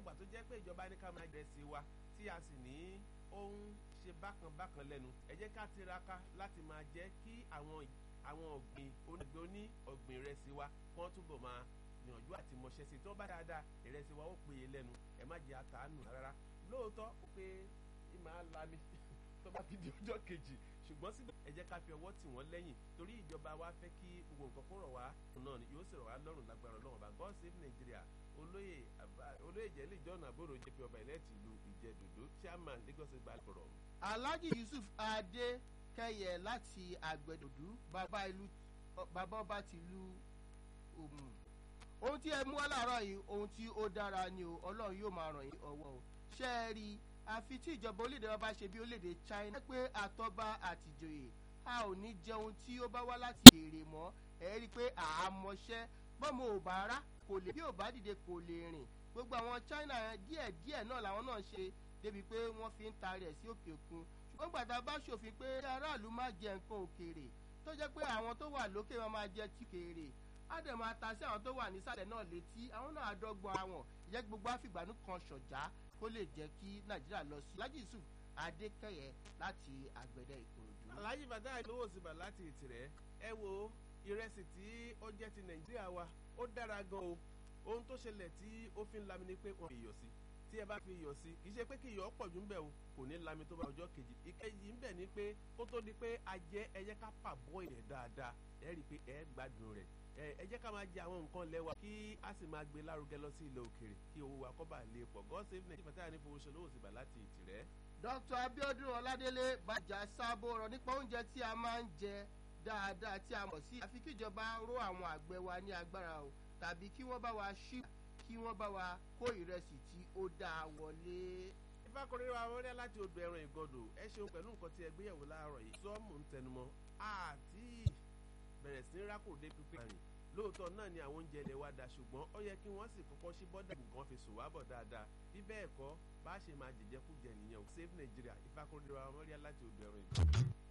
ìgbà tó jẹ́ pé ìjọba ní ká máa jẹ sí wa tí a sì ní ó ń ṣe bákan lẹ́nu ẹ jẹ́ ká tiraka láti máa jẹ́ kí àwọn ọ̀gbìn oní ọ̀gbìn ìrẹsì wa kán túbọ̀ máa gbìyànjú àti mọṣẹ́ sí tó bá dáadáa ìrẹsì wa ó péye lẹ́nu ẹ má jẹ́ àtàánù rárá lóòótọ́ pé ìmọ̀ lami tó bá fi di ọjọ́ kejì ṣùgbọ́n síbẹ̀ ẹ jẹ́ ká fi ọwọ́ tì wọ́n lẹ́yìn torí ìjọba wa fẹ́ kí gbogbo nǹkan kó rọ̀ wá náà ni yóò sì rọ̀ wá lọ́rùn lágbára Ọlọ́run bá God save Nigeria olóyè jẹ́lẹ̀ John Aboro jp ọba ìlẹ́tì ìlú Ìjẹ̀dòdó chairman Lagos State Forum. Alhaji Yusuf Adékẹyẹ láti Àgbẹ̀dòdú bàbá ọba tìlú Òmù ohun tí ẹ mú wá láàárọ̀ yìí ohun tí ó dára ni o Ọlọ́run yóò máa ràn yín ọwọ́ o ṣé ẹ rí àfi tí ìjọba orílẹ̀-èdè wa bá ṣe bí orílẹ̀-èdè China pé àtọba àtìjòyè a ò ní jẹun tí ó bá wá láti èrè mọ́ ẹ rí i pé àmọ́ṣẹ́ bọ́mọ ò bá rá kò lè bí ò bá dìde kò lè rìn gbogbo àwọn China díẹ̀díẹ̀ náà làwọn náà ṣe débi pé wọ́n fi ń ta rẹ̀ sí òkè òkun ṣùgbọ́n gbàtà bá ṣòfin pé aráàlú má jẹ nǹkan òkèèrè tó jẹ́ pé àwọn tó wà lókè wọn máa jẹ tí kéré á dẹ̀ máa ta sí àwọn tó wà nísàlẹ̀ náà létí àwọn náà àdọ́gbọ́n àwọn ìyẹn gbogbo àfìgbànú kan ṣọ̀já kó lè jẹ́ kí Nàìjíríà lọ sí Alhaji Yusuf Adékẹyẹ láti Àgbẹ̀dẹ Ìkòròdú. Alhaji Fatai lówó síbà láti Ìtìrẹ́ ẹ wo ìrẹsì tí ó jẹ́ ti Nàìjíríà wa ó dára gan o ohun tó ṣẹlẹ̀ tí ó fi ń lami ni pé wọ́n fi iyọ̀ sí tí ẹ bá fi iyọ̀ sí kì í ṣe pé kí iyọ̀ pọ̀ jù ń bẹ̀ o kò ní lami tó bá ọjọ́ kejì ìkejì ń bẹ̀ ni pé kó tó di pé a jẹ ẹyẹ ká pàbọ̀ ẹ̀ dáadáa ẹ rí i pé ẹ gbádùn rẹ̀ ẹ jẹ́ ká máa jẹ àwọn nǹkan lẹ́wà kí a sì máa gbé lárugẹ lọ sí ilẹ̀ òkèèrè kí owó wa kó bá lè pọ̀ God save Nigeria Fatai ní fowóṣe lówó síbà láti Ìtìrẹ́. Dr. Abiodun Ọládélé bàjá sábò ọ̀rọ̀ nípa oúnjẹ tí a máa ń jẹ dáadáa tí a mọ̀ sí àfi kí ìjọba ró àwọn àgbẹ̀ wa ní agbára o tàbí kí wọ́n bá wa ṣí kí wọ́n bá wa kó ìrẹsì tí ó dáa wọlé. ìfakọrẹ́ wa wọlé láti odò ẹran Ìgọdò ẹ ṣeun pẹ̀lú nǹkan tí ẹ gbéyẹ̀wò láàárọ̀ yìí sọ́ọ̀mù ń tẹnumọ́ àti bẹ̀rẹ̀ sí rákò dé pípé rìn lóòótọ́ náà ni àwọn oúnjẹ ilẹ̀ wa dà ṣùgbọ́n ó yẹ kí wọ́n sì kọ́kọ́ sí bọ́dà gan fi sùn wá bọ̀ dáadáa bí bẹ́ẹ̀ kọ́ bá ṣe máa jẹjẹkújẹ nìyẹn o Save Nigeria ìfakọrẹ́ wa wọlé láti odò ẹran Ìgọdò.